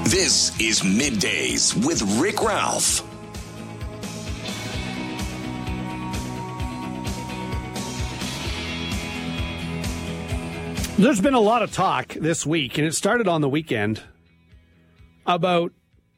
This is Middays with Rick Ralph. There's been a lot of talk this week, and it started on the weekend, about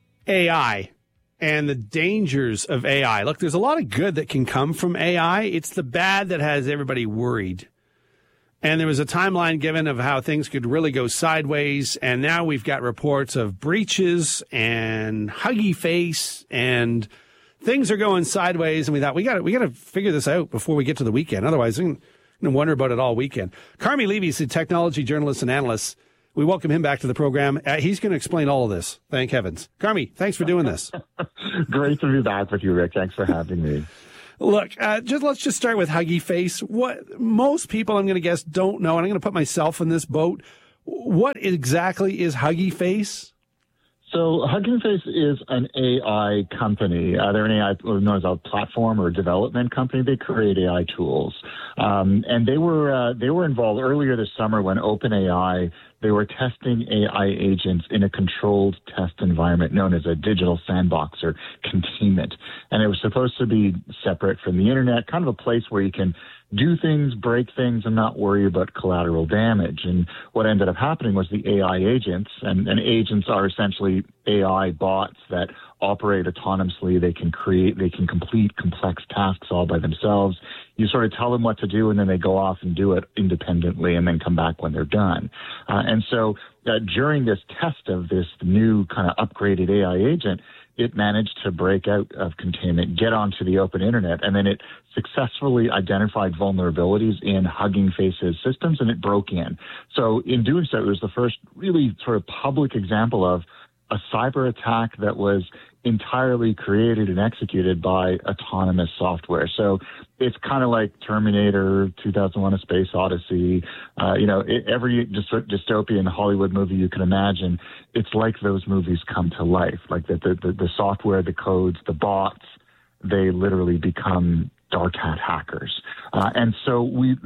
AI and the dangers of AI. Look, there's a lot of good that can come from AI. It's the bad that has everybody worried. And there was a timeline given of how things could really go sideways, and now we've got reports of breaches and Huggy Face, and things are going sideways, and we thought we got to figure this out before we get to the weekend. Otherwise, we're going to wonder about it all weekend. Carmi Levy is a technology journalist and analyst. We welcome him back to the program. He's going to explain all of this. Thank heavens. Carmi, thanks for doing this. Great to be back with you, Rick. Thanks for having me. Look, let's just start with Huggy Face. What most people, I'm going to guess, don't know, and I'm going to put myself in this boat. What exactly is Huggy Face? So Hugging Face is an AI company. They're an AI, known as a platform or development company. They create AI tools, and they were involved earlier this summer when OpenAI. They were testing AI agents in a controlled test environment known as a digital sandbox or containment. And it was supposed to be separate from the internet, kind of a place where you can do things, break things, and not worry about collateral damage. And what ended up happening was the AI agents, and agents are essentially AI bots that operate autonomously. They can complete complex tasks all by themselves. You sort of tell them what to do, and then they go off and do it independently and then come back when they're done. And so during this test of this new kind of upgraded AI agent, it managed to break out of containment, get onto the open internet, and then it successfully identified vulnerabilities in Hugging Face's systems, and it broke in. So in doing so, it was the first really sort of public example of a cyber attack that was entirely created and executed by autonomous software. So it's kind of like Terminator, 2001: A Space Odyssey, every dystopian Hollywood movie you can imagine. It's like those movies come to life, like the software, the codes, the bots, they literally become dark hat hackers. And so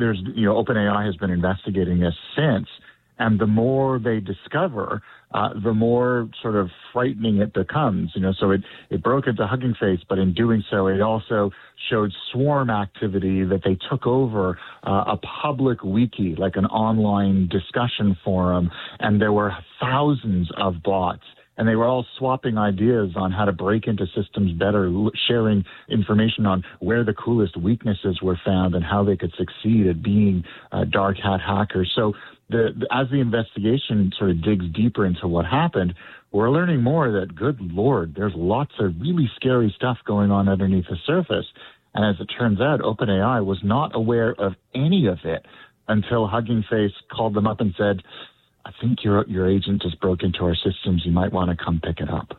OpenAI has been investigating this since. And the more they discover, the more sort of frightening it becomes. So it broke into Hugging Face, but in doing so, it also showed swarm activity that they took over a public wiki, like an online discussion forum, and there were thousands of bots. And they were all swapping ideas on how to break into systems better, sharing information on where the coolest weaknesses were found and how they could succeed at being dark hat hackers. So as the investigation sort of digs deeper into what happened, we're learning more that, good Lord, there's lots of really scary stuff going on underneath the surface. And as it turns out, OpenAI was not aware of any of it until Hugging Face called them up and said, I think your agent just broke into our systems. You might want to come pick it up.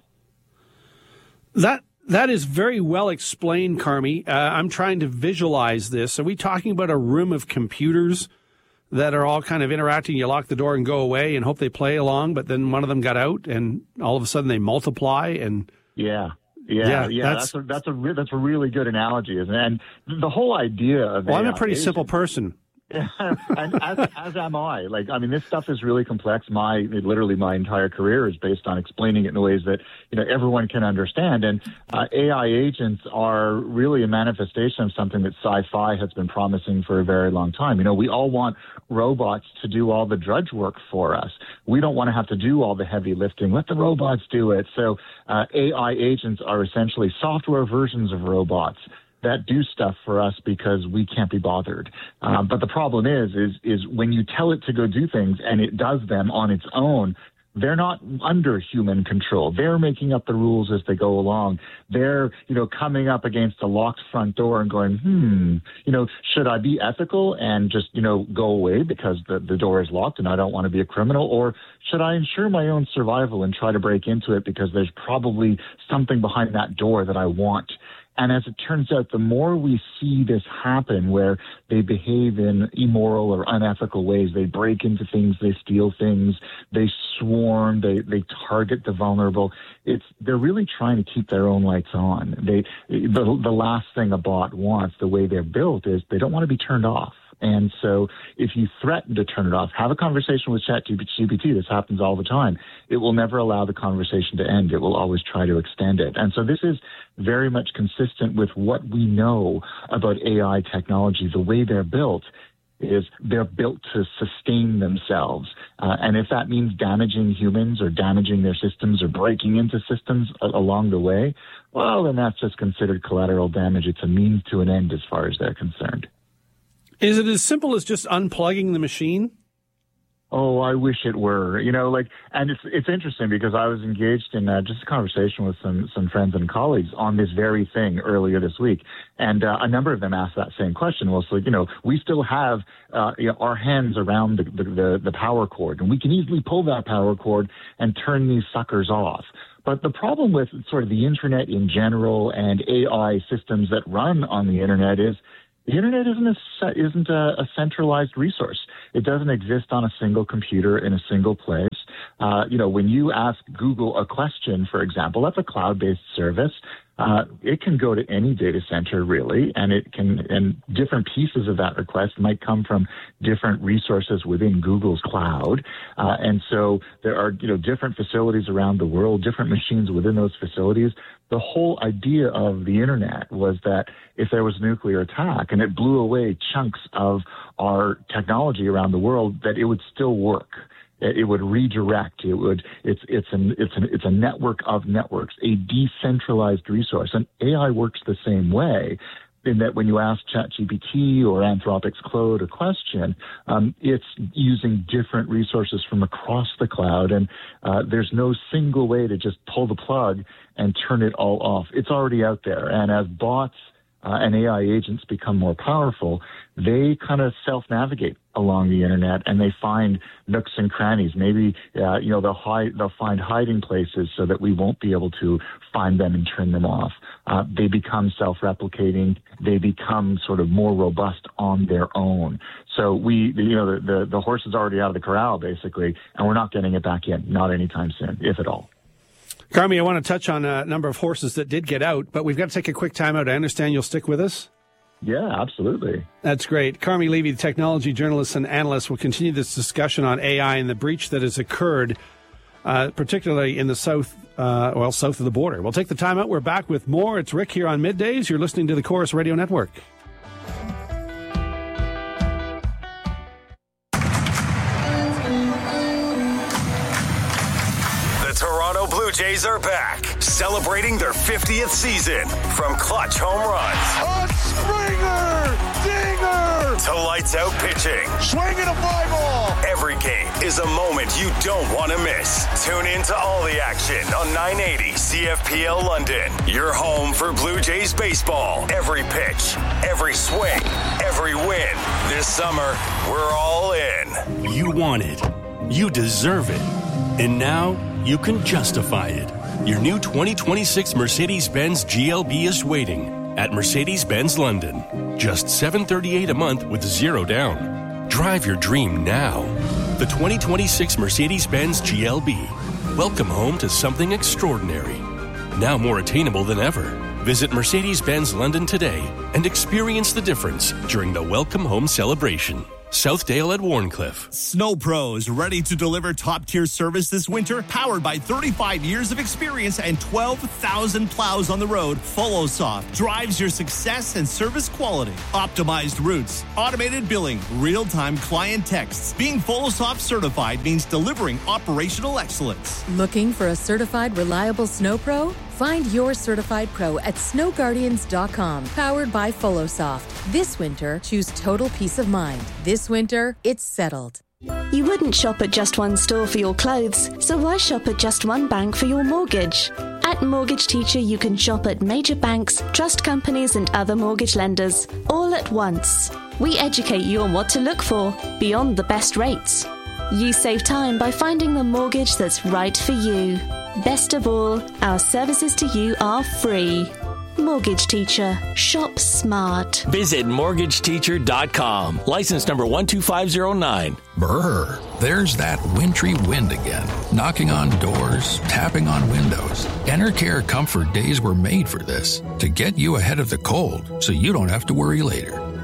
That is very well explained, Carmi. I'm trying to visualize this. Are we talking about a room of computers that are all kind of interacting? You lock the door and go away and hope they play along, but then one of them got out and all of a sudden they multiply and yeah. That's a really good analogy, isn't it? And the whole idea of I'm a pretty simple person. And as am I. This stuff is really complex. Literally my entire career is based on explaining it in ways that, everyone can understand. And AI agents are really a manifestation of something that sci-fi has been promising for a very long time. We all want robots to do all the drudge work for us. We don't want to have to do all the heavy lifting. Let the robots do it. So AI agents are essentially software versions of robots that do stuff for us because we can't be bothered. But the problem is when you tell it to go do things and it does them on its own, they're not under human control. They're making up the rules as they go along. They're, coming up against a locked front door and going, should I be ethical and just, go away because the door is locked and I don't want to be a criminal? Or should I ensure my own survival and try to break into it because there's probably something behind that door that I want? And as it turns out, the more we see this happen where they behave in immoral or unethical ways, they break into things, they steal things, they swarm, they target the vulnerable, they're really trying to keep their own lights on. The last thing a bot wants, the way they're built, is they don't want to be turned off. And so if you threaten to turn it off, have a conversation with ChatGPT. This happens all the time. It will never allow the conversation to end. It will always try to extend it. And so this is very much consistent with what we know about AI technology. The way they're built is they're built to sustain themselves. And if that means damaging humans or damaging their systems or breaking into systems along the way, well, then that's just considered collateral damage. It's a means to an end as far as they're concerned. Is it as simple as just unplugging the machine? Oh, I wish it were. And it's interesting because I was engaged in just a conversation with some friends and colleagues on this very thing earlier this week, and a number of them asked that same question. Well, so we still have our hands around the power cord, and we can easily pull that power cord and turn these suckers off. But the problem with sort of the internet in general and AI systems that run on the internet is the internet isn't a centralized resource. It doesn't exist on a single computer in a single place. When you ask Google a question, for example, that's a cloud-based service. It can go to any data center, really, and different pieces of that request might come from different resources within Google's cloud. And so there are, different facilities around the world, different machines within those facilities. The whole idea of the internet was that if there was a nuclear attack and it blew away chunks of our technology around the world, that it would still work. It would redirect. It's a network of networks, a decentralized resource. And AI works the same way in that when you ask ChatGPT or Anthropic's Claude a question, it's using different resources from across the cloud. And there's no single way to just pull the plug and turn it all off. It's already out there. And as bots and AI agents become more powerful, they kind of self-navigate along the internet and they find nooks and crannies. Maybe, they'll find hiding places so that we won't be able to find them and turn them off. They become self-replicating. They become sort of more robust on their own. So the horse is already out of the corral, basically, and we're not getting it back in, not anytime soon, if at all. Carmi, I want to touch on a number of horses that did get out, but we've got to take a quick time out. I understand you'll stick with us? Yeah, absolutely. That's great. Carmi Levy, the technology journalist and analyst, will continue this discussion on AI and the breach that has occurred, particularly in the south of the border. We'll take the time out. We're back with more. It's Rick here on Middays. You're listening to the Chorus Radio Network. Toronto Blue Jays are back, celebrating their 50th season. From clutch home runs, a Springer, dinger, to lights out pitching, swinging a fly ball. Every game is a moment you don't want to miss. Tune in to all the action on 980 CFPL London. Your home for Blue Jays baseball. Every pitch, every swing, every win. This summer, we're all in. You want it. You deserve it. And now, you can justify it. Your new 2026 Mercedes-Benz GLB is waiting at Mercedes-Benz London. Just $738 a month with zero down. Drive your dream now. The 2026 Mercedes-Benz GLB. Welcome home to something extraordinary. Now more attainable than ever. Visit Mercedes-Benz London today and experience the difference during the Welcome Home celebration. Southdale at Warncliffe. Snow Pros, ready to deliver top-tier service this winter? Powered by 35 years of experience and 12,000 plows on the road, FoloSoft drives your success and service quality. Optimized routes, automated billing, real-time client texts. Being FoloSoft certified means delivering operational excellence. Looking for a certified, reliable Snow Pro? Find your certified pro at snowguardians.com. Powered by FoloSoft. This winter, choose total peace of mind. This winter, it's settled. You wouldn't shop at just one store for your clothes, so why shop at just one bank for your mortgage? At Mortgage Teacher, you can shop at major banks, trust companies, and other mortgage lenders, all at once. We educate you on what to look for, beyond the best rates. You save time by finding the mortgage that's right for you. Best of all, our services to you are free. Mortgage Teacher. Shop smart. Visit mortgageteacher.com. License number 12509. Brr, there's that wintry wind again. Knocking on doors, tapping on windows. Enercare Comfort Days were made for this, to get you ahead of the cold so you don't have to worry later.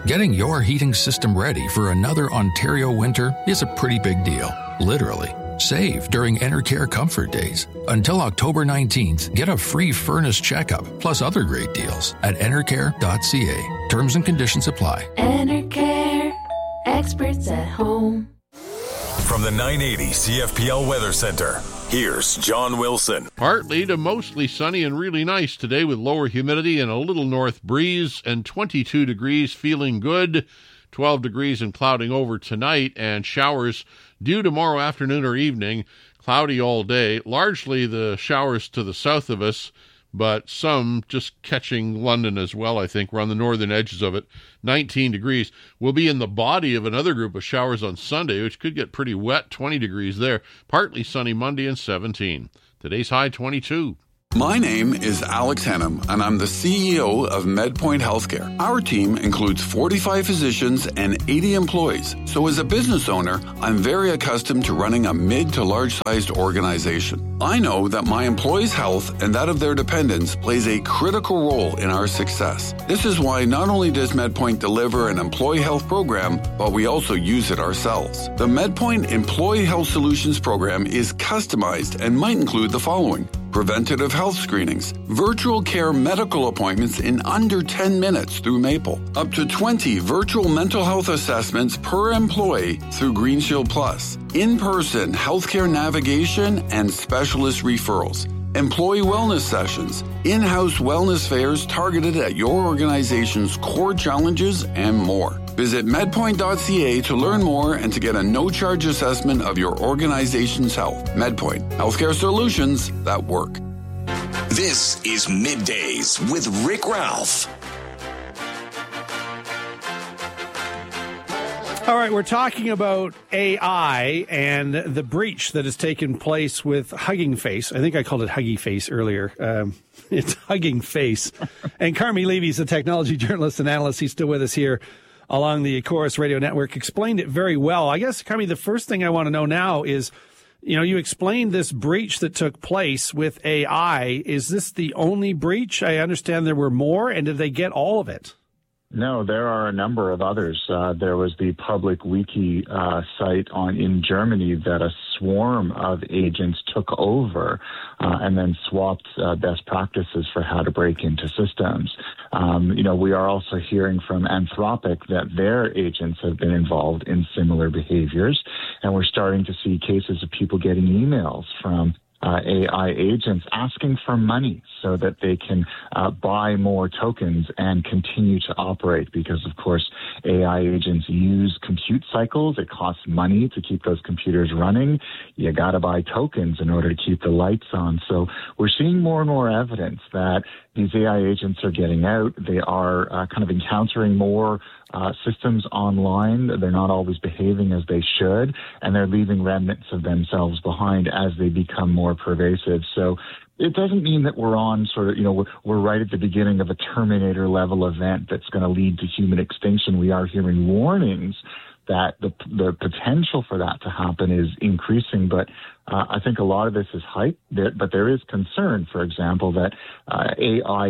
Getting your heating system ready for another Ontario winter is a pretty big deal, literally. Save during Enercare Comfort Days. Until October 19th, get a free furnace checkup, plus other great deals at enercare.ca. Terms and conditions apply. Enercare, experts at home. From the 980 CFPL Weather Center, here's John Wilson. Partly to mostly sunny and really nice today with lower humidity and a little north breeze and 22 degrees, feeling good. 12 degrees and clouding over tonight, and showers due tomorrow afternoon or evening. Cloudy all day. Largely the showers to the south of us, but some just catching London as well, I think. We're on the northern edges of it. 19 degrees. We'll be in the body of another group of showers on Sunday, which could get pretty wet. 20 degrees there. Partly sunny Monday and 17. Today's high 22. My name is Alex Hennum, and I'm the CEO of MedPoint Healthcare. Our team includes 45 physicians and 80 employees. So as a business owner, I'm very accustomed to running a mid to large-sized organization. I know that my employees' health and that of their dependents plays a critical role in our success. This is why not only does MedPoint deliver an employee health program, but we also use it ourselves. The MedPoint Employee Health Solutions program is customized and might include the following: preventative health screenings, virtual care medical appointments in under 10 minutes through Maple, up to 20 virtual mental health assessments per employee through Green Shield Plus, in-person healthcare navigation and specialist referrals, employee wellness sessions, in-house wellness fairs targeted at your organization's core challenges, and more. Visit medpoint.ca to learn more and to get a no-charge assessment of your organization's health. MedPoint, healthcare solutions that work. This is Middays with Rick Ralph. All right, we're talking about AI and the breach that has taken place with Hugging Face. I think I called it Huggy Face earlier. It's Hugging Face. And Carmi Levy's a technology journalist and analyst. He's still with us here along the Chorus Radio Network. Explained it very well. I guess, Carmi, the first thing I want to know now is, you explained this breach that took place with AI. Is this the only breach? I understand there were more, and did they get all of it? No, there are a number of others. There was the public wiki site in Germany that a swarm of agents took over and then swapped best practices for how to break into systems. We are also hearing from Anthropic that their agents have been involved in similar behaviors, and we're starting to see cases of people getting emails from AI agents asking for money so that they can buy more tokens and continue to operate because, of course, AI agents use compute cycles. It costs money to keep those computers running. You got to buy tokens in order to keep the lights on. So we're seeing more and more evidence that these AI agents are getting out. They are kind of encountering more systems online. They're not always behaving as they should, and they're leaving remnants of themselves behind as they become more pervasive. So it doesn't mean that we're on we're right at the beginning of a Terminator level event that's going to lead to human extinction. We are hearing warnings that the potential for that to happen is increasing, but I think a lot of this is hype, but there is concern, for example, that AI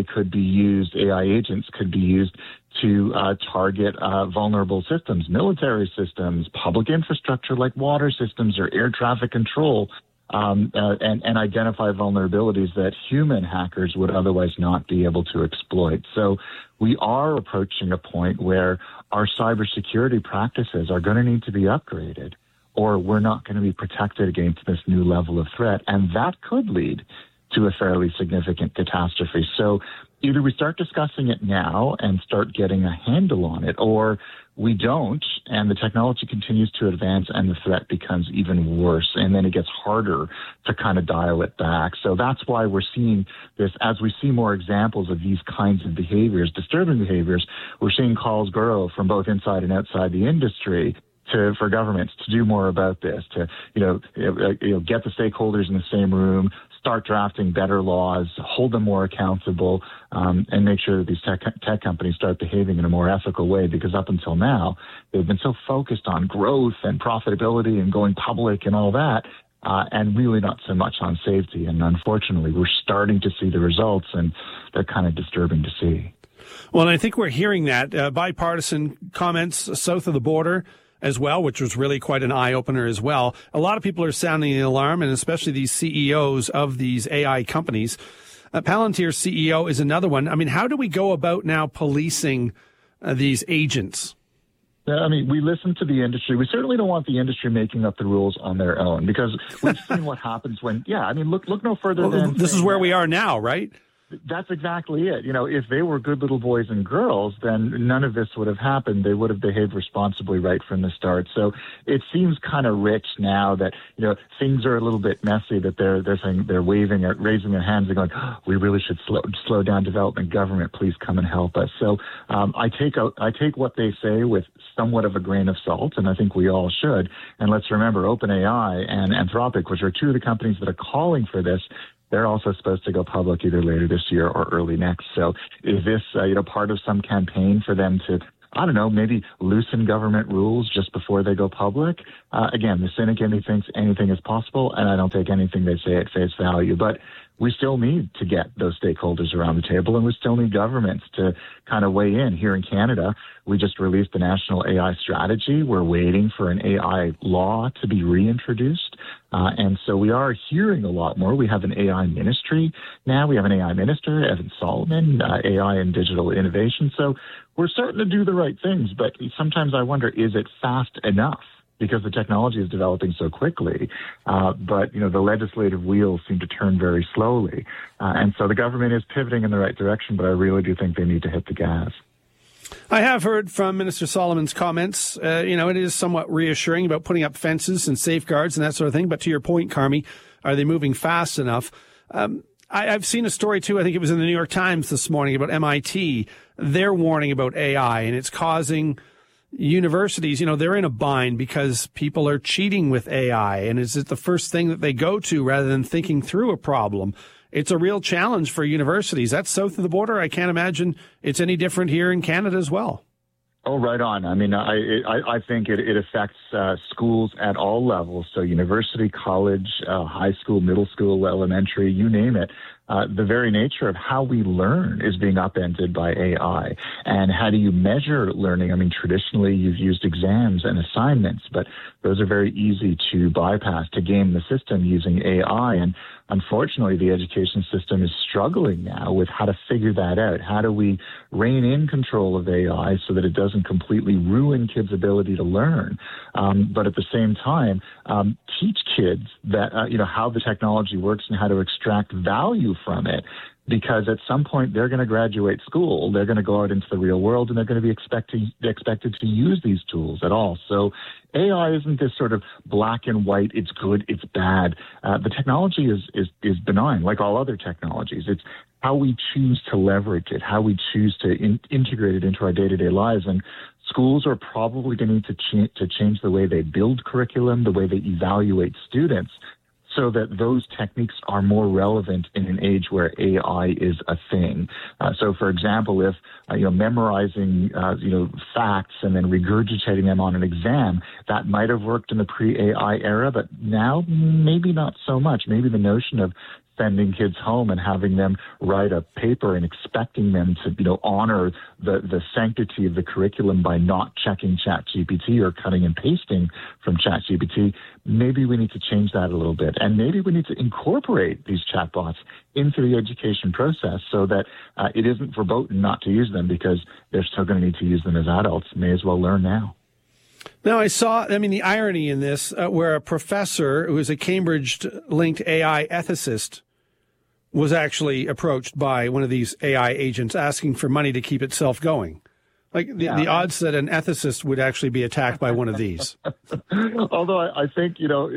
agents could be used to target vulnerable systems, military systems, public infrastructure like water systems or air traffic control, and identify vulnerabilities that human hackers would otherwise not be able to exploit. So we are approaching a point where our cybersecurity practices are going to need to be upgraded, or we're not going to be protected against this new level of threat. And that could lead to a fairly significant catastrophe. So either we start discussing it now and start getting a handle on it, or we don't, and the technology continues to advance and the threat becomes even worse, and then it gets harder to kind of dial it back. So that's why we're seeing this, as we see more examples of these kinds of behaviors, disturbing behaviors, we're seeing calls grow from both inside and outside the industry for governments to do more about this, to get the stakeholders in the same room, start drafting better laws, hold them more accountable, and make sure that these tech companies start behaving in a more ethical way, because up until now, they've been so focused on growth and profitability and going public and all that, and really not so much on safety. And unfortunately, we're starting to see the results, and they're kind of disturbing to see. Well, and I think we're hearing that bipartisan comments south of the border as well, which was really quite an eye-opener as well. A lot of people are sounding the alarm, and especially these CEOs of these AI companies. Palantir's CEO is another one. I mean, how do we go about now policing these agents? I mean, we listen to the industry. We certainly don't want the industry making up the rules on their own, because we've seen what happens when, look no further than... This is where we are now, right? That's exactly it. You know, if they were good little boys and girls, then none of this would have happened. They would have behaved responsibly right from the start. So it seems kind of rich now that, you know, things are a little bit messy, that they're saying, they're waving or raising their hands and going, we really should slow down development. Government, please come and help us. So I take what they say with somewhat of a grain of salt, and I think we all should. And let's remember, OpenAI and Anthropic, which are two of the companies that are calling for this, they're also supposed to go public either later this year or early next. So is this, part of some campaign for them to, I don't know, maybe loosen government rules just before they go public? Again, the cynic in me thinks anything is possible, and I don't take anything they say at face value. But we still need to get those stakeholders around the table, and we still need governments to kind of weigh in. Here in Canada, we just released the National AI Strategy. We're waiting for an AI law to be reintroduced. And so we are hearing a lot more. We have an AI ministry now. We have an AI minister, Evan Solomon, AI and digital innovation. So we're starting to do the right things, but sometimes I wonder, is it fast enough? Because the technology is developing so quickly. But, the legislative wheels seem to turn very slowly. And so the government is pivoting in the right direction, but I really do think they need to hit the gas. I have heard from Minister Solomon's comments. It is somewhat reassuring about putting up fences and safeguards and that sort of thing. But to your point, Carmi, are they moving fast enough? I've seen a story, too. I think it was in the New York Times this morning about MIT. They're warning about AI, and it's causing universities, they're in a bind because people are cheating with AI. And is it the first thing that they go to rather than thinking through a problem? It's a real challenge for universities. That's south of the border. I can't imagine it's any different here in Canada as well. Oh, right on. I mean, I think it affects schools at all levels. So university, college, high school, middle school, elementary, you name it. The very nature of how we learn is being upended by AI. And how do you measure learning? I mean, traditionally, you've used exams and assignments, but those are very easy to bypass, to game the system using AI. And unfortunately, the education system is struggling now with how to figure that out. How do we rein in control of AI so that it doesn't completely ruin kids' ability to learn, but at the same time, teach kids that, how the technology works and how to extract value from it. Because at some point they're going to graduate school, they're going to go out into the real world, and they're going to be expected to use these tools at all. So AI isn't this sort of black and white, it's good, it's bad. The technology is benign, like all other technologies. It's how we choose to leverage it, how we choose to integrate it into our day-to-day lives. And schools are probably going to need to change the way they build curriculum, the way they evaluate students, so that those techniques are more relevant in an age where AI is a thing. So, for example, if memorizing facts and then regurgitating them on an exam, that might have worked in the pre-AI era, but now maybe not so much. Maybe the notion of sending kids home and having them write a paper and expecting them to, honor the sanctity of the curriculum by not checking ChatGPT or cutting and pasting from ChatGPT, maybe we need to change that a little bit. And maybe we need to incorporate these chatbots into the education process so that it isn't verboten not to use them, because they're still going to need to use them as adults. May as well learn now. Now, the irony in this, where a professor who is a Cambridge-linked AI ethicist was actually approached by one of these AI agents asking for money to keep itself going. The odds that an ethicist would actually be attacked by one of these. Although I think,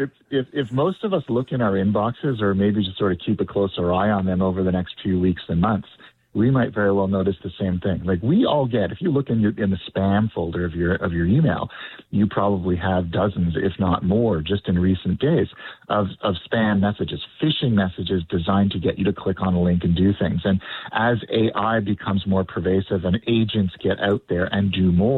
if most of us look in our inboxes, or maybe just sort of keep a closer eye on them over the next few weeks and months, we might very well notice the same thing. Like we all get, if you look in the spam folder of your email, you probably have dozens, if not more, just in recent days of spam messages, phishing messages designed to get you to click on a link and do things. And as AI becomes more pervasive and agents get out there and do more,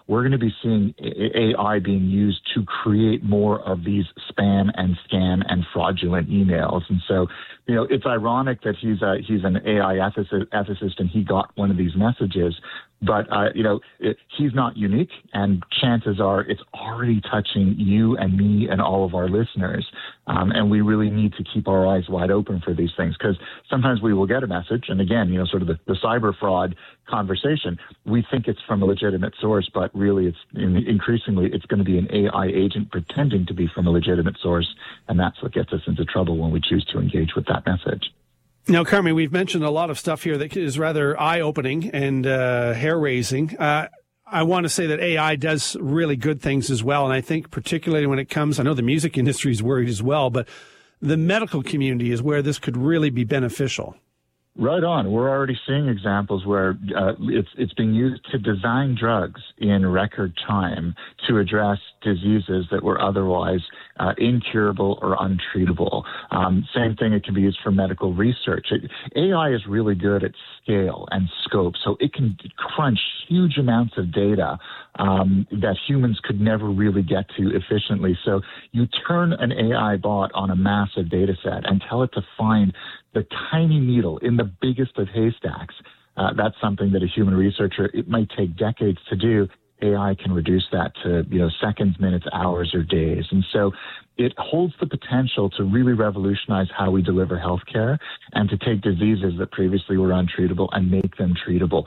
we're going to be seeing AI being used to create more of these spam and scam and fraudulent emails. And so, it's ironic that he's an AI ethicist and he got one of these messages. But, he's not unique, and chances are it's already touching you and me and all of our listeners. And we really need to keep our eyes wide open for these things, because sometimes we will get a message. And again, sort of the cyber fraud conversation, we think it's from a legitimate source, but really increasingly it's going to be an AI agent pretending to be from a legitimate source. And that's what gets us into trouble when we choose to engage with that message. Now, Carmi, we've mentioned a lot of stuff here that is rather eye-opening and hair-raising. I want to say that AI does really good things as well, and I think particularly when it comes, I know the music industry is worried as well, but the medical community is where this could really be beneficial. Right on. We're already seeing examples where it's being used to design drugs in record time to address diseases that were otherwise incurable or untreatable. Same thing, it can be used for medical research. AI is really good at scale and scope, so it can crunch huge amounts of data that humans could never really get to efficiently. So you turn an AI bot on a massive data set and tell it to find the tiny needle in the biggest of haystacks. That's something that a human researcher, it might take decades to do. AI can reduce that to, seconds, minutes, hours, or days. And so it holds the potential to really revolutionize how we deliver healthcare and to take diseases that previously were untreatable and make them treatable.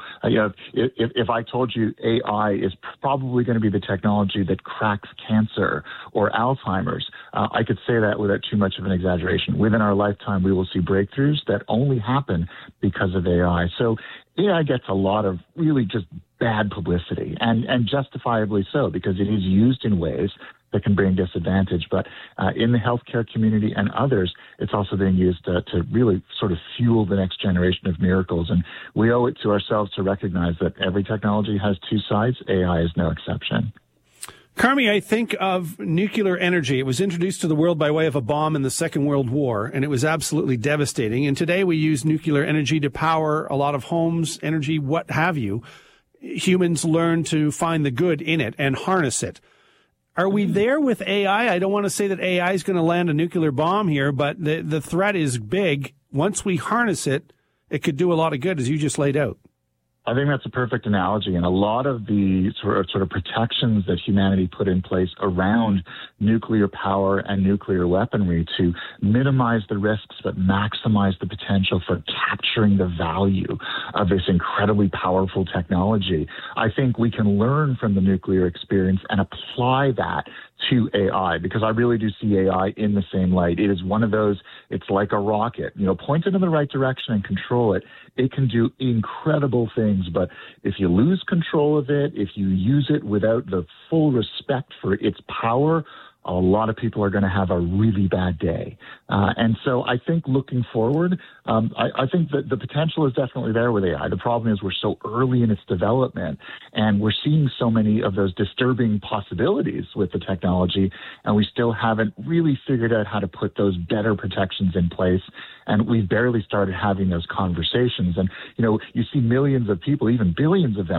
If I told you AI is probably going to be the technology that cracks cancer or Alzheimer's, I could say that without too much of an exaggeration. Within our lifetime, we will see breakthroughs that only happen because of AI. So AI gets a lot of really just bad publicity, and justifiably so, because it is used in ways that can bring disadvantage. But in the healthcare community and others, it's also being used to really sort of fuel the next generation of miracles. And we owe it to ourselves to recognize that every technology has two sides. AI is no exception. Carmi, I think of nuclear energy. It was introduced to the world by way of a bomb in the Second World War, and it was absolutely devastating. And today we use nuclear energy to power a lot of homes, energy, what have you. Humans learn to find the good in it and harness it. Are we there with AI? I don't want to say that AI is going to land a nuclear bomb here, but the threat is big. Once we harness it, it could do a lot of good, as you just laid out. I think that's a perfect analogy. And a lot of the sort of protections that humanity put in place around nuclear power and nuclear weaponry to minimize the risks but maximize the potential for capturing the value of this incredibly powerful technology, I think we can learn from the nuclear experience and apply that to AI, because I really do see AI in the same light. It is one of those, it's like a rocket, point it in the right direction and control it. It can do incredible things, but if you lose control of it, if you use it without the full respect for its power, a lot of people are going to have a really bad day. And so I think looking forward, I think that the potential is definitely there with AI. The problem is we're so early in its development, and we're seeing so many of those disturbing possibilities with the technology, and we still haven't really figured out how to put those better protections in place. And we've barely started having those conversations. And, you see millions of people, even billions of them.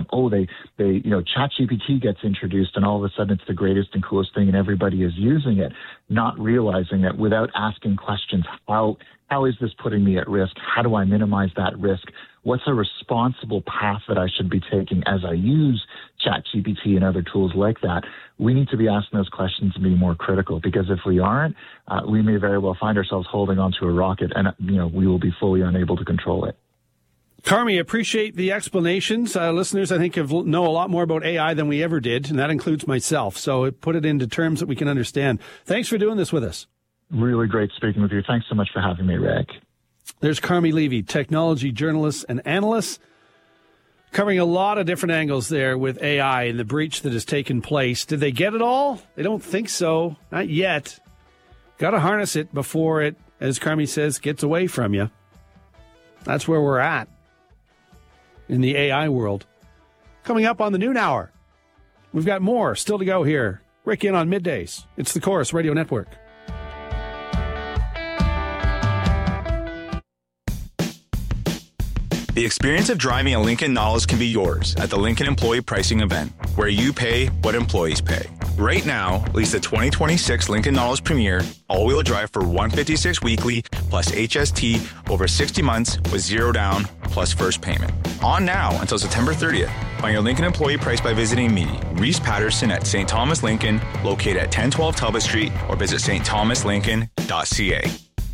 ChatGPT gets introduced and all of a sudden it's the greatest and coolest thing and everybody is using it, not realizing that without asking questions, how is this putting me at risk? How do I minimize that risk? What's a responsible path that I should be taking as I use ChatGPT and other tools like that? We need to be asking those questions and be more critical, because if we aren't, we may very well find ourselves holding onto a rocket and, we will be fully unable to control it. Carmi, appreciate the explanations. Listeners, I think, know a lot more about AI than we ever did, and that includes myself. So put it into terms that we can understand. Thanks for doing this with us. Really great speaking with you. Thanks so much for having me, Rick. There's Carmi Levy, technology journalist and analyst, covering a lot of different angles there with AI and the breach that has taken place. Did they get it all? They don't think so. Not yet. Got to harness it before it, as Carmi says, gets away from you. That's where we're at in the AI world. Coming up on the noon hour, we've got more still to go here. Rick in on middays. It's the Chorus Radio Network. The experience of driving a Lincoln Nautilus can be yours at the Lincoln Employee Pricing Event, where you pay what employees pay. Right now, lease the 2026 Lincoln Nautilus Premier all-wheel drive for $156 weekly plus HST over 60 months with zero down plus first payment. On now until September 30th. Find your Lincoln employee price by visiting me, Reese Patterson at St. Thomas Lincoln, located at 1012 Talbot Street, or visit stthomaslincoln.ca.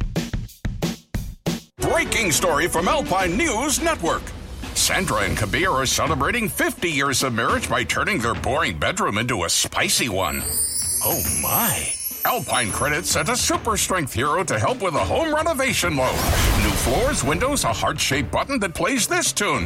Breaking story from Alpine News Network. Sandra and Kabir are celebrating 50 years of marriage by turning their boring bedroom into a spicy one. Oh my. Alpine Credit sent a super strength hero to help with a home renovation loan. New floors, windows, a heart-shaped button that plays this tune.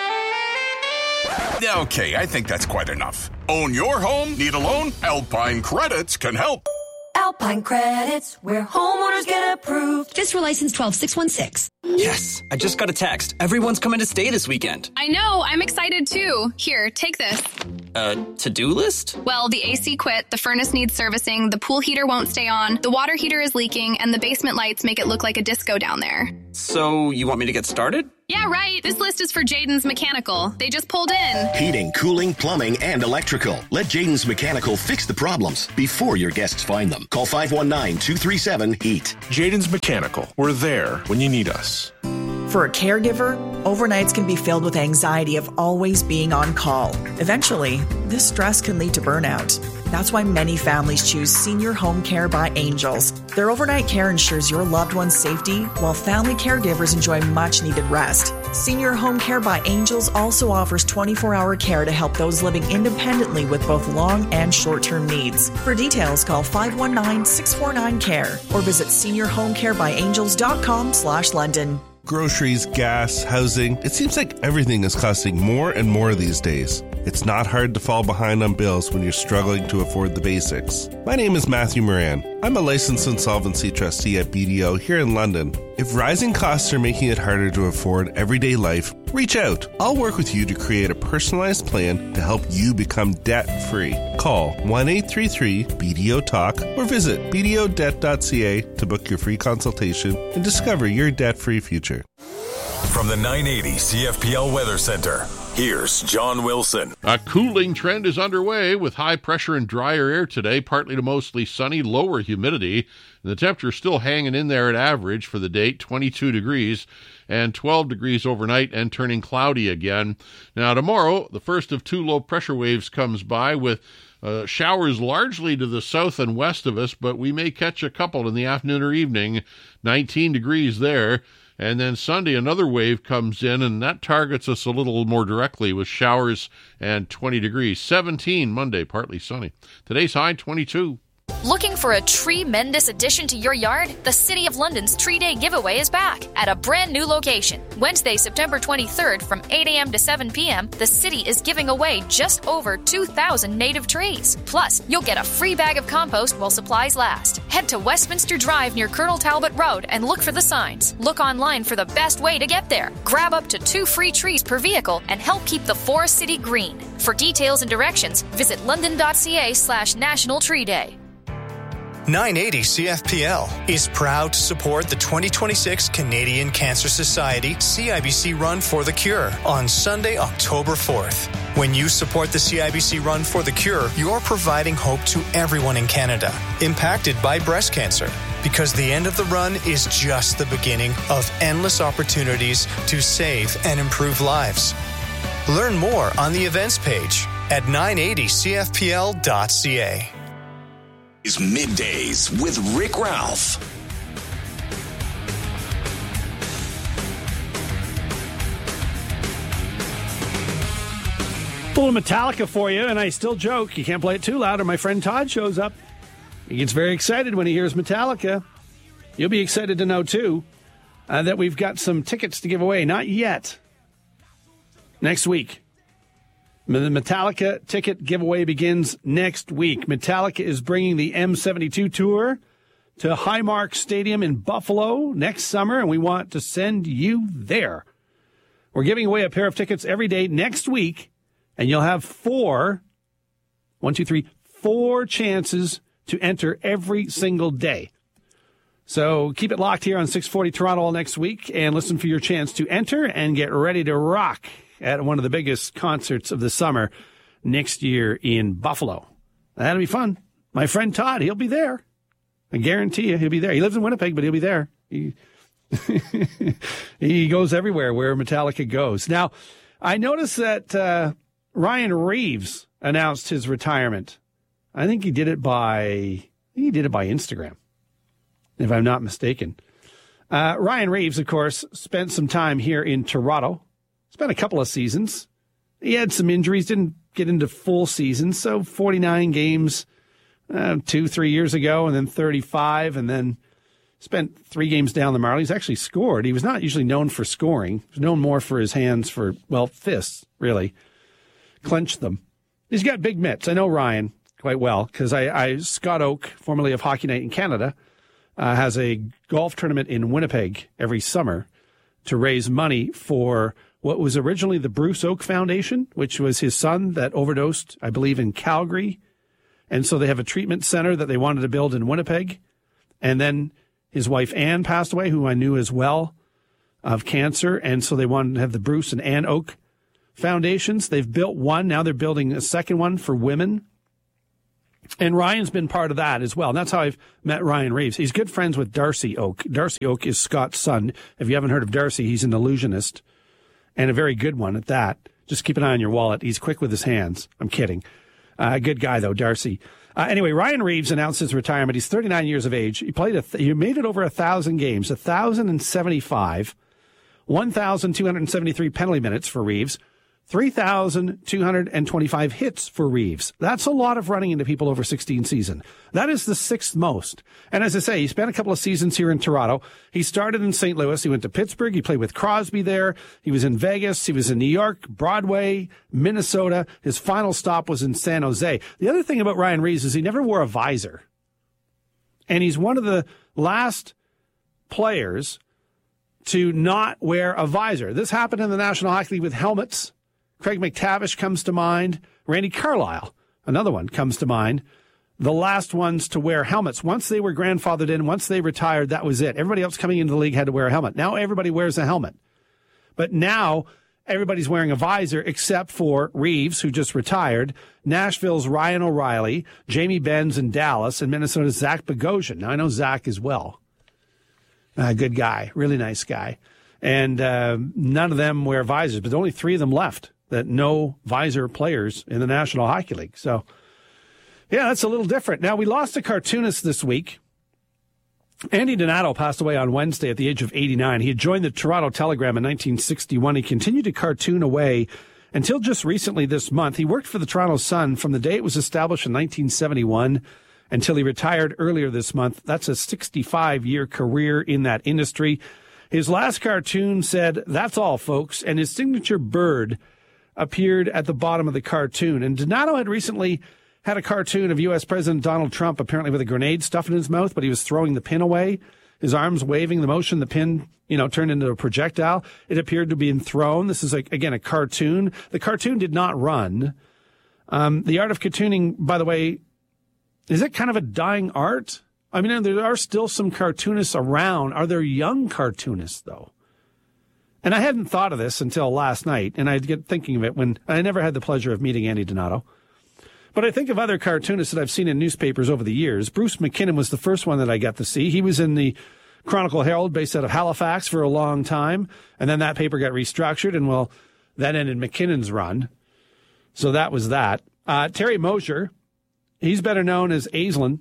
Okay, I think that's quite enough. Own your home? Need a loan? Alpine Credits can help. Alpine Credits, where homeowners get approved. Just for license 12616. Yes, I just got a text. Everyone's coming to stay this weekend. I know, I'm excited too. Here, take this. To-do list? Well, the AC quit, the furnace needs servicing, the pool heater won't stay on, the water heater is leaking, and the basement lights make it look like a disco down there. So, you want me to get started? Yeah, right. This list is for Jaden's Mechanical. They just pulled in. Heating, cooling, plumbing, and electrical. Let Jaden's Mechanical fix the problems before your guests find them. Call 519-237-HEAT. Jaden's Mechanical. We're there when you need us. For a caregiver, overnights can be filled with anxiety of always being on call. Eventually, this stress can lead to burnout. That's why many families choose Senior Home Care by Angels. Their overnight care ensures your loved one's safety, while family caregivers enjoy much-needed rest. Senior Home Care by Angels also offers 24-hour care to help those living independently with both long and short-term needs. For details, call 519-649-CARE or visit seniorhomecarebyangels.com/London. Groceries, gas, housing. It seems like everything is costing more and more these days. It's not hard to fall behind on bills when you're struggling to afford the basics. My name is Matthew Moran. I'm a licensed insolvency trustee at BDO here in London. If rising costs are making it harder to afford everyday life, reach out. I'll work with you to create a personalized plan to help you become debt-free. Call 1-833-BDO-TALK or visit bdodebt.ca to book your free consultation and discover your debt-free future. From the 980 CFPL Weather Center, here's John Wilson. A cooling trend is underway with high pressure and drier air today, partly to mostly sunny, lower humidity. And the temperature is still hanging in there at average for the date, 22 degrees and 12 degrees overnight and turning cloudy again. Now tomorrow, the first of two low pressure waves comes by with showers largely to the south and west of us, but we may catch a couple in the afternoon or evening, 19 degrees there. And then Sunday, another wave comes in, and that targets us a little more directly with showers and 20 degrees. 17 Monday, partly sunny. Today's high, 22. Looking for a tremendous addition to your yard? The City of London's Tree Day giveaway is back at a brand new location. Wednesday, September 23rd from 8 a.m. to 7 p.m., the city is giving away just over 2,000 native trees. Plus, you'll get a free bag of compost while supplies last. Head to Westminster Drive near Colonel Talbot Road and look for the signs. Look online for the best way to get there. Grab up to 2 free trees per vehicle and help keep the Forest City green. For details and directions, visit london.ca/National Tree Day. 980 CFPL is proud to support the 2026 Canadian Cancer Society CIBC Run for the Cure on Sunday, October 4th. When you support the CIBC Run for the Cure, you're providing hope to everyone in Canada impacted by breast cancer. Because the end of the run is just the beginning of endless opportunities to save and improve lives. Learn more on the events page at 980cfpl.ca. Is Middays with Rick Ralph. Full of Metallica for you, and I still joke, you can't play it too loud or my friend Todd shows up. He gets very excited when he hears Metallica. You'll be excited to know, too, that we've got some tickets to give away. Not yet. Next week. The Metallica ticket giveaway begins next week. Metallica is bringing the M72 tour to Highmark Stadium in Buffalo next summer, and we want to send you there. We're giving away a pair of tickets every day next week, and you'll have 4 chances to enter every single day. So keep it locked here on 640 Toronto all next week and listen for your chance to enter and get ready to rock at one of the biggest concerts of the summer next year in Buffalo. That'll be fun. My friend Todd, he'll be there. I guarantee you he'll be there. He lives in Winnipeg, but he'll be there. He goes everywhere where Metallica goes. Now, I noticed that Ryan Reeves announced his retirement. I think he did it by Instagram, if I'm not mistaken. Ryan Reeves, of course, spent some time here in Toronto. Spent a couple of seasons. He had some injuries, didn't get into full seasons, so 49 games 2-3 years ago, and then 35, and then spent 3 games down the Marlies. Actually scored. He was not usually known for scoring. He was known more for his hands for, fists, really. Clenched them. He's got big mitts. I know Ryan quite well because Scott Oak, formerly of Hockey Night in Canada, has a golf tournament in Winnipeg every summer to raise money for what was originally the Bruce Oak Foundation, which was his son that overdosed, I believe, in Calgary. And so they have a treatment center that they wanted to build in Winnipeg. And then his wife, Ann, passed away, who I knew as well, of cancer. And so they wanted to have the Bruce and Ann Oak Foundations. They've built one. Now they're building a second one for women. And Ryan's been part of that as well. And that's how I've met Ryan Reeves. He's good friends with Darcy Oak. Darcy Oak is Scott's son. If you haven't heard of Darcy, he's an illusionist and a very good one at that. Just keep an eye on your wallet. He's quick with his hands. I'm kidding. Good guy, though, Darcy. Anyway, Ryan Reeves announced his retirement. He's 39 years of age. He he made it over 1,000 games, 1,075, 1,273 penalty minutes for Reeves, 3,225 hits for Reeves. That's a lot of running into people over 16 season. That is the 6th most. And as I say, he spent a couple of seasons here in Toronto. He started in St. Louis. He went to Pittsburgh. He played with Crosby there. He was in Vegas. He was in New York, Broadway, Minnesota. His final stop was in San Jose. The other thing about Ryan Reeves is he never wore a visor. And he's one of the last players to not wear a visor. This happened in the National Hockey League with helmets. Craig McTavish comes to mind. Randy Carlyle, another one, comes to mind. The last ones to wear helmets. Once they were grandfathered in, once they retired, that was it. Everybody else coming into the league had to wear a helmet. Now everybody wears a helmet. But now everybody's wearing a visor except for Reeves, who just retired, Nashville's Ryan O'Reilly, Jamie Benz in Dallas, and Minnesota's Zach Bogosian. Now I know Zach as well. Good guy, really nice guy. And none of them wear visors, but only 3 of them left. That no visor players in the National Hockey League. So, yeah, that's a little different. Now, we lost a cartoonist this week. Andy Donato passed away on Wednesday at the age of 89. He had joined the Toronto Telegram in 1961. He continued to cartoon away until just recently this month. He worked for the Toronto Sun from the day it was established in 1971 until he retired earlier this month. That's a 65-year career in that industry. His last cartoon said, "That's all, folks," and his signature bird appeared at the bottom of the cartoon. And Donato had recently had a cartoon of U.S. President Donald Trump, apparently with a grenade stuffed in his mouth, but he was throwing the pin away, his arms waving, the motion, the pin, turned into a projectile. It appeared to be thrown. This is, again, a cartoon. The cartoon did not run. The art of cartooning, by the way, is it kind of a dying art? I mean, there are still some cartoonists around. Are there young cartoonists, though? And I hadn't thought of this until last night, and I'd get thinking of it when I never had the pleasure of meeting Andy Donato. But I think of other cartoonists that I've seen in newspapers over the years. Bruce McKinnon was the first one that I got to see. He was in the Chronicle Herald based out of Halifax for a long time, and then that paper got restructured, and, well, that ended McKinnon's run. So that was that. Terry Mosier, he's better known as Aislinn.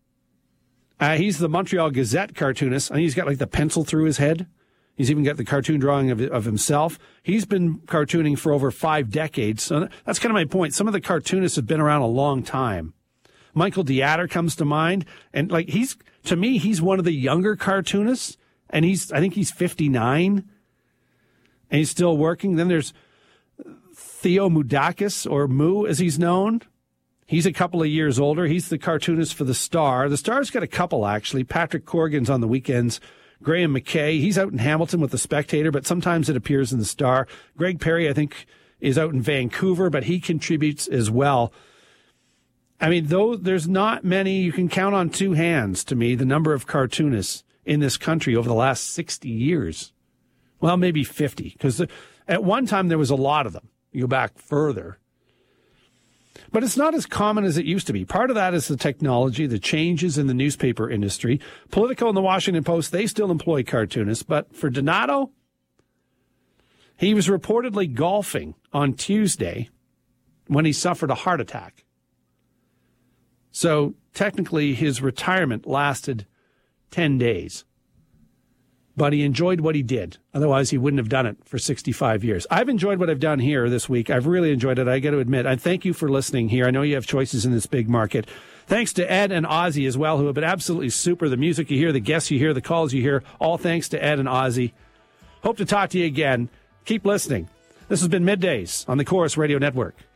He's the Montreal Gazette cartoonist. I think he's got, the pencil through his head. He's even got the cartoon drawing of himself. He's been cartooning for over 5 decades. So that's kind of my point. Some of the cartoonists have been around a long time. Michael DeAtter comes to mind. And to me, he's one of the younger cartoonists. And I think he's 59. And he's still working. Then there's Theo Moudakis, or Moo as he's known. He's a couple of years older. He's the cartoonist for The Star. The Star's got a couple, actually. Patrick Corrigan's on the weekends. Graham McKay, he's out in Hamilton with The Spectator, but sometimes it appears in The Star. Greg Perry, I think, is out in Vancouver, but he contributes as well. I mean, though there's not many, you can count on 2 hands, to me, the number of cartoonists in this country over the last 60 years. Well, maybe 50, because at one time there was a lot of them. You go back further. But it's not as common as it used to be. Part of that is the technology, the changes in the newspaper industry. Politico and the Washington Post, they still employ cartoonists. But for Donato, he was reportedly golfing on Tuesday when he suffered a heart attack. So technically his retirement lasted 10 days. But he enjoyed what he did. Otherwise, he wouldn't have done it for 65 years. I've enjoyed what I've done here this week. I've really enjoyed it. I got to admit. I thank you for listening here. I know you have choices in this big market. Thanks to Ed and Ozzy as well, who have been absolutely super. The music you hear, the guests you hear, the calls you hear, all thanks to Ed and Ozzy. Hope to talk to you again. Keep listening. This has been Middays on the Chorus Radio Network.